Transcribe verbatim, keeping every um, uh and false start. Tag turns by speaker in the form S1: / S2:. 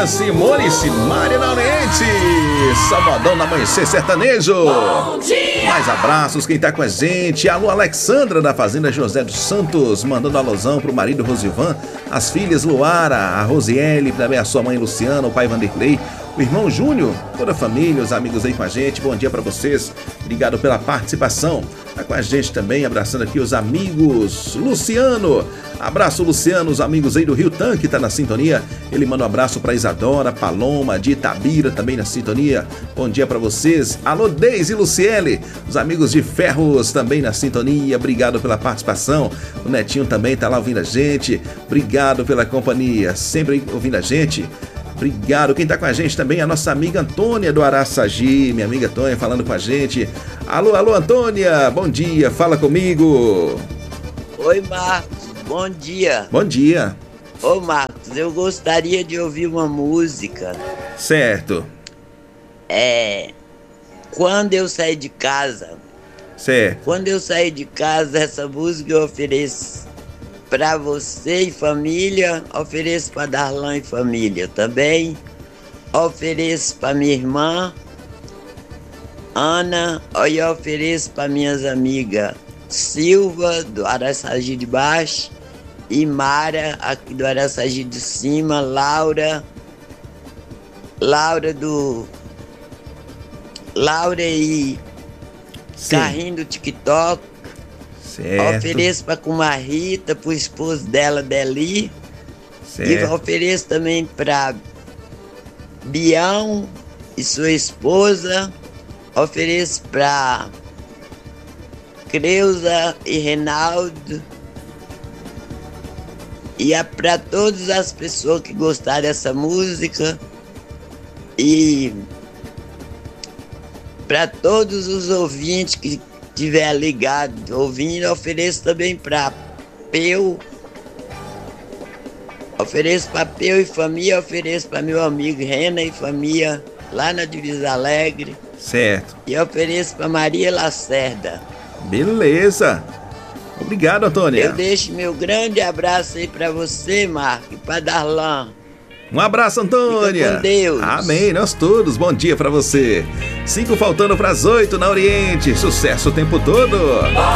S1: Antônia, Simone e Simária na Oriente. Sabadão no Amanhecer Sertanejo.
S2: Bom dia.
S1: Mais abraços, quem tá com a gente. Alô, Alexandra da Fazenda José dos Santos, mandando alusão pro marido Rosivan, as filhas Luara, a Rosiele, também a sua mãe Luciana, o pai Vanderlei, o irmão Júnior, toda a família, os amigos aí com a gente. Bom dia pra vocês, obrigado pela participação. Tá com a gente também, abraçando aqui os amigos Luciano. Abraço, Luciano, os amigos aí do Rio Tanque, tá na sintonia. Ele manda um abraço pra Isadora, Paloma, de Itabira, também na sintonia. Bom dia pra vocês. Alô, Deise e Luciele, os amigos de Ferros, também na sintonia. Obrigado pela participação. O Netinho também tá lá ouvindo a gente. Obrigado pela companhia, sempre ouvindo a gente. Obrigado. Quem tá com a gente também é a nossa amiga Antônia do Araçagi. Minha amiga Antônia falando com a gente. Alô, alô, Antônia. Bom dia, fala comigo.
S3: Oi, Marcos. Bom dia.
S1: Bom dia.
S3: Ô, Marcos, eu gostaria de ouvir uma música.
S1: Certo.
S3: É... Quando eu sair de casa.
S1: Certo.
S3: Quando eu sair de casa, essa música eu ofereço pra você e família. Ofereço pra Darlan e família também. Ofereço pra minha irmã Ana. E ofereço pra minhas amigas Silva, do Araçagi de Baixo, e Mara, aqui do Araçagi de Cima, Laura, Laura do... Laura e
S1: Sim.
S3: Carrinho do TikTok.
S1: Certo.
S3: Ofereço para a Rita, pro esposo dela, Deli.
S1: Certo.
S3: E ofereço também para Bião e sua esposa. Ofereço para Creuza e Reinaldo. E é para todas as pessoas que gostaram dessa música. E para todos os ouvintes que estiver ligado, ouvindo, ofereço também para Peu. Ofereço para Peu e família, ofereço para meu amigo Rena e família lá na Divisa Alegre.
S1: Certo.
S3: E ofereço para Maria Lacerda.
S1: Beleza. Obrigado, Antônia.
S3: Eu deixo meu grande abraço aí para você, Marco, e para Darlan.
S1: Um abraço, Antônia.
S3: Fica com Deus.
S1: Amém, nós todos. Bom dia pra você. Cinco faltando pras oito na Oriente. Sucesso o tempo todo.